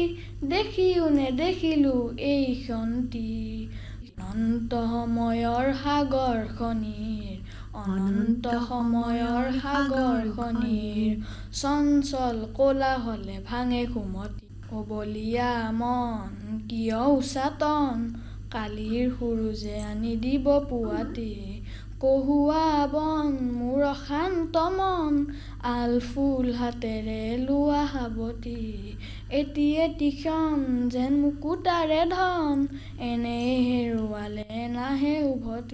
দেখিও নেদেখিলো এই ক্ষন্তি অনন্ত সময়ৰ সাগৰখনিৰ অনন্ত সময়ৰ সাগৰখনিৰ চঞ্চল কোলাহলে ভাঙে ঘুমতি অবলীয়া মন কিয় উচাতন কালিৰ সুৰুজে আনি দিব পুৱাতি কহুৱা বন মোৰ অশান্ত মন আলফুল হাতেৰে লোৱা সাৱতি এটি এটি ক্ষণ যেন মুকুতাৰে ধন এনে হেৰুৱালে নাহে উভতি